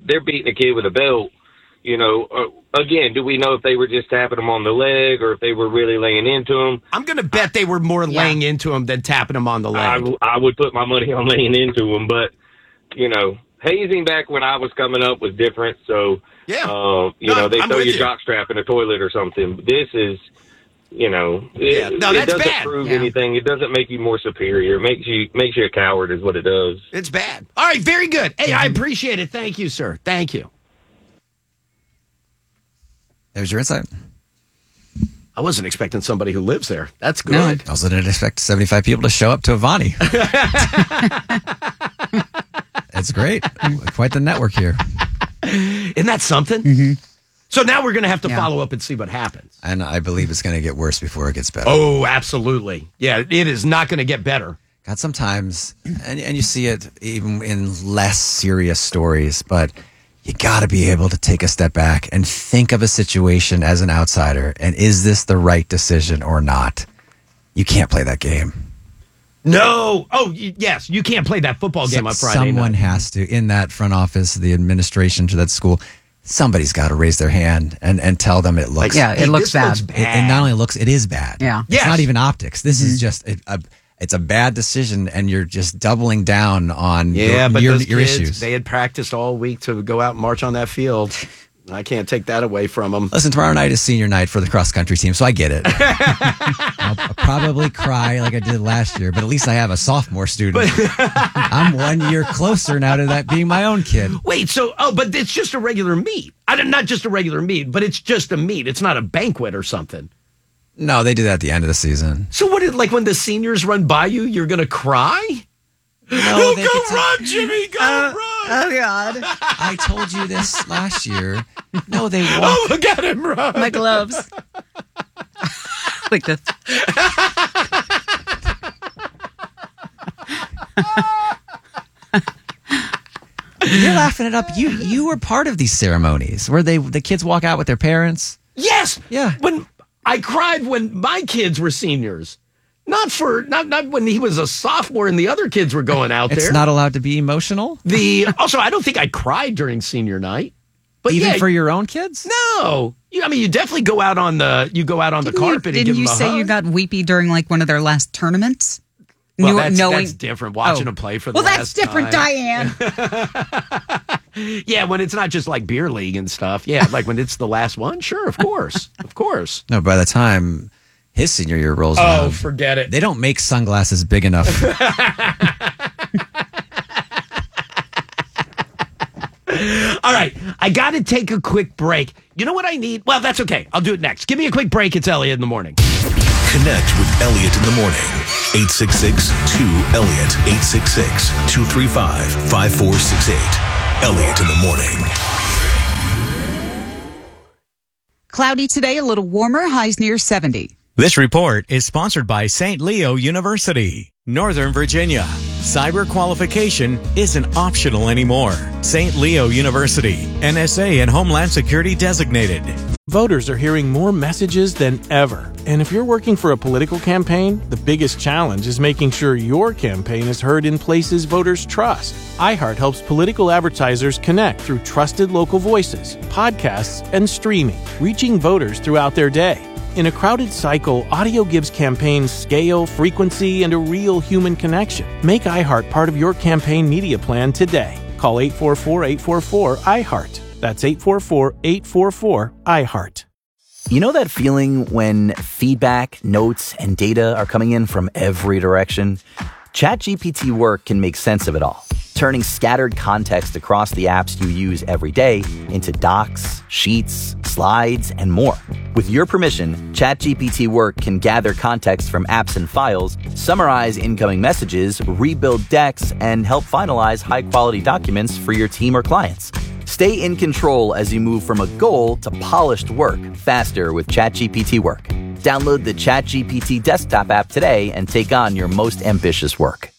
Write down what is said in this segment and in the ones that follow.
they're beating a kid with a belt, again, do we know if they were just tapping him on the leg or if they were really laying into him? I'm going to bet they were more laying into him than tapping him on the leg. I would put my money on laying into him, but, hazing back when I was coming up was different. So, they throw your jockstrap in a toilet or something. This is, it doesn't bad. prove anything. It doesn't make you more superior. It makes you a coward is what it does. It's bad. All right, very good. Hey, I appreciate it. Thank you, sir. Thank you. There's your insight. I wasn't expecting somebody who lives there. That's good. No, I also didn't expect 75 people to show up to Avani. It's great. Quite the network here. Isn't that something? Mm-hmm. So now we're going to have to follow up and see what happens. And I believe it's going to get worse before it gets better. Oh, absolutely. Yeah, it is not going to get better. God, sometimes, and you see it even in less serious stories, but you got to be able to take a step back and think of a situation as an outsider. And is this the right decision or not? You can't play that game. No. Oh, yes. You can't play that football game on Friday Someone night. has to. In that front office, the administration to that school, somebody's got to raise their hand and tell them it looks bad. It looks bad. It not only looks, it is bad. Yeah. It's not even optics. This is just it's a bad decision, and you're just doubling down on your kids, issues. They had practiced all week to go out and march on that field. I can't take that away from them. Listen, tomorrow night is senior night for the cross-country team, so I get it. I'll probably cry like I did last year, but at least I have a sophomore student. I'm 1 year closer now to that being my own kid. Wait, but it's just a regular meet. Not just a regular meet, but it's just a meet. It's not a banquet or something. No, they do that at the end of the season. So like when the seniors run by you, you're going to cry? No, go run, Jimmy, go run. Oh, God. I told you this last year. No, they won't. Oh, look at him run. My gloves. Like this. You're laughing it up. You were part of these ceremonies where the kids walk out with their parents. Yes. Yeah. When I cried when my kids were seniors. Not when he was a sophomore and the other kids were going out there. It's not allowed to be emotional? Also, I don't think I cried during senior night. But even for your own kids? No. You definitely go out on the carpet and give them a hug. Didn't you say you got weepy during like one of their last tournaments? Well, that's different. Watching them play for the last that's different, time. Diane. Yeah, when it's not just like beer league and stuff. Yeah, like when it's the last one. Sure, of course. Of course. No, by the time his senior year rolls around. Oh, forget it. They don't make sunglasses big enough. All right, I got to take a quick break. You know what I need? Well, that's okay. I'll do it next. Give me a quick break. It's Elliot in the morning. Connect with Elliot in the morning. 866-2-ELLIOT. 866-235-5468. Elliot in the morning. Cloudy today, a little warmer, highs near 70. This report is sponsored by St. Leo University, Northern Virginia. Cyber qualification isn't optional anymore. St. Leo University, NSA and Homeland Security designated. Voters are hearing more messages than ever. And if you're working for a political campaign, the biggest challenge is making sure your campaign is heard in places voters trust. iHeart helps political advertisers connect through trusted local voices, podcasts, and streaming, reaching voters throughout their day. In a crowded cycle, audio gives campaigns scale, frequency, and a real human connection. Make iHeart part of your campaign media plan today. Call 844-844-iHeart. That's 844-844-iHeart. You know that feeling when feedback, notes, and data are coming in from every direction? ChatGPT Work can make sense of it all, turning scattered context across the apps you use every day into docs, sheets, slides, and more. With your permission, ChatGPT Work can gather context from apps and files, summarize incoming messages, rebuild decks, and help finalize high-quality documents for your team or clients. Stay in control as you move from a goal to polished work faster with ChatGPT Work. Download the ChatGPT desktop app today and take on your most ambitious work.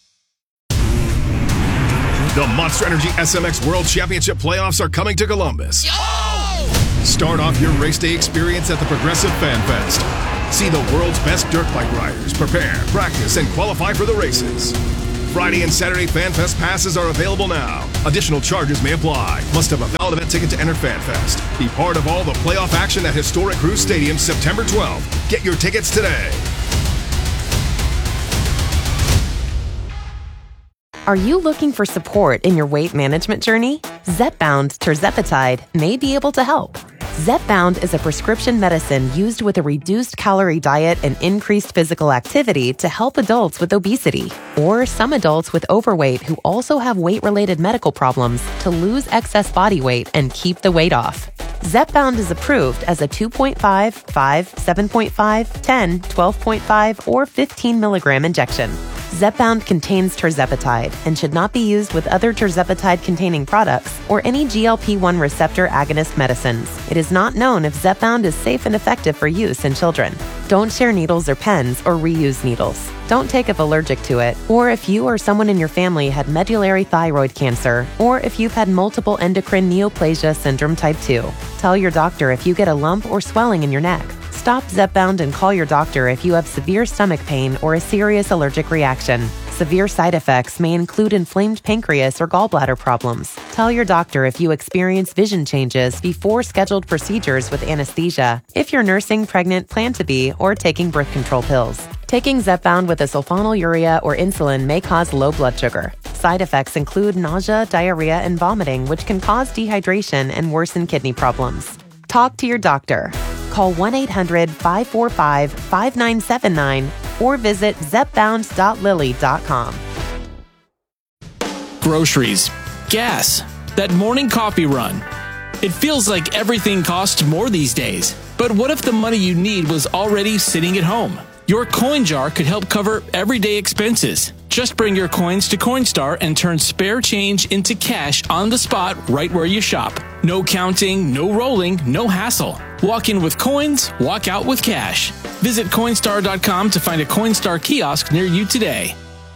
The Monster Energy SMX World Championship playoffs are coming to Columbus. Start off your race day experience at the Progressive Fan Fest. See the world's best dirt bike riders prepare, practice, and qualify for the races. Friday and Saturday FanFest passes are available now. Additional charges may apply. Must have a valid event ticket to enter FanFest. Be part of all the playoff action at historic Cruise Stadium September 12th. Get your tickets today. Are you looking for support in your weight management journey? Zepbound tirzepatide may be able to help. Zepbound is a prescription medicine used with a reduced calorie diet and increased physical activity to help adults with obesity or some adults with overweight who also have weight-related medical problems to lose excess body weight and keep the weight off. Zepbound is approved as a 2.5, 5, 7.5, 10, 12.5, or 15 milligram injection. Zepbound contains tirzepatide and should not be used with other tirzepatide-containing products or any GLP-1 receptor agonist medicines. It is not known if Zepbound is safe and effective for use in children. Don't share needles or pens or reuse needles. Don't take if allergic to it, or if you or someone in your family had medullary thyroid cancer, or if you've had multiple endocrine neoplasia syndrome type 2. Tell your doctor if you get a lump or swelling in your neck. Stop Zepbound and call your doctor if you have severe stomach pain or a serious allergic reaction. Severe side effects may include inflamed pancreas or gallbladder problems. Tell your doctor if you experience vision changes before scheduled procedures with anesthesia, if you're nursing, pregnant, plan to be, or taking birth control pills. Taking Zepbound with a sulfonylurea or insulin may cause low blood sugar. Side effects include nausea, diarrhea, and vomiting, which can cause dehydration and worsen kidney problems. Talk to your doctor. Call 1-800-545-5979 or visit zepbound.lilly.com. Groceries, gas, that morning coffee run. It feels like everything costs more these days. But what if the money you need was already sitting at home? Your coin jar could help cover everyday expenses. Just bring your coins to Coinstar and turn spare change into cash on the spot right where you shop. No counting, no rolling, no hassle. Walk in with coins, walk out with cash. Visit Coinstar.com to find a Coinstar kiosk near you today.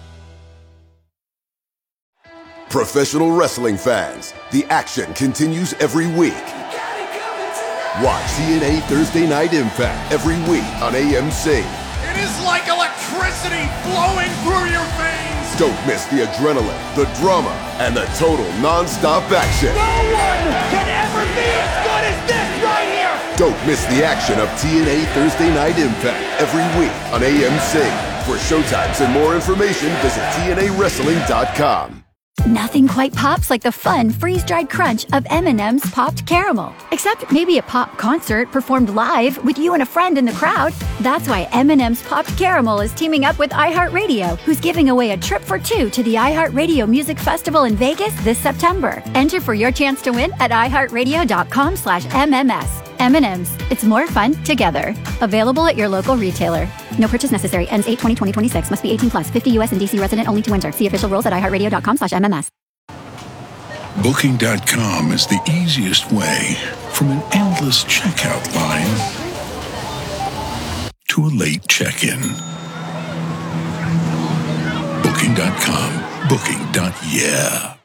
Professional wrestling fans, the action continues every week. Watch TNA Thursday Night Impact every week on AMC. It is like electricity flowing through your veins. Don't miss the adrenaline, the drama, and the total non-stop action. No one can ever be as good as this right here. Don't miss the action of TNA Thursday Night Impact every week on AMC. For showtimes and more information, visit TNAWrestling.com. Nothing quite pops like the fun freeze-dried crunch of M&M's Popped Caramel. Except maybe a pop concert performed live with you and a friend in the crowd. That's why M&M's Popped Caramel is teaming up with iHeartRadio, who's giving away a trip for two to the iHeartRadio Music Festival in Vegas this September. Enter for your chance to win at iHeartRadio.com/MMS. M&M's. It's more fun together. Available at your local retailer. No purchase necessary. Ends 8/20/2026. Must be 18 plus. 50 U.S. and D.C. resident only to enter. See official rules at iHeartRadio.com/MMS. Booking.com is the easiest way from an endless checkout line to a late check-in. Booking.com. Booking.yeah.